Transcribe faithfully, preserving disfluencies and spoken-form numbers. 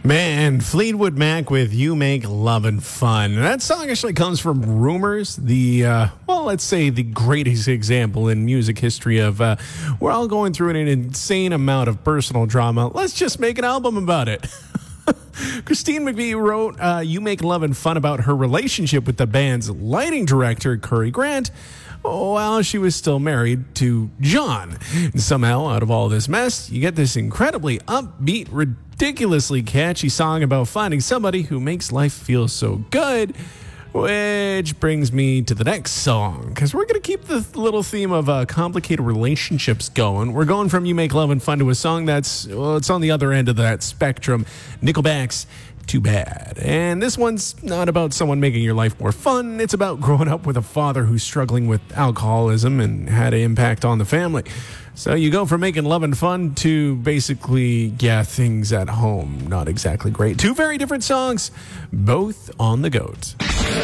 Man, Fleetwood Mac with You Make Lovin' Fun. That song actually comes from Rumors, the, uh, well, let's say the greatest example in music history of uh, we're all going through an insane amount of personal drama. Let's just make an album about it. Christine McVie wrote uh, You Make Lovin' Fun about her relationship with the band's lighting director, Curry Grant, while she was still married to John. And somehow, out of all this mess, you get this incredibly upbeat, ridiculously catchy song about finding somebody who makes life feel so good. Which brings me to the next song, because we're going to keep the little theme of uh, complicated relationships going. We're going from You Make Lovin' Fun to a song that's, well, it's on the other end of that spectrum. Nickelback's Too Bad. And this one's not about someone making your life more fun. It's about growing up with a father who's struggling with alcoholism and had an impact on the family. So you go from making love and fun to basically, yeah, things at home not exactly great. Two very different songs, both on the GOAT.